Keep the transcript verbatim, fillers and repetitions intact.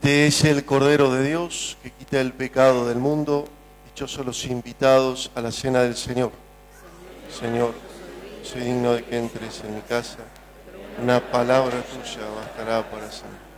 Este es el Cordero de Dios que quita el pecado del mundo. Dichosos los invitados a la cena del Señor. Señor, soy digno de que entres en mi casa. Una palabra tuya bastará para siempre.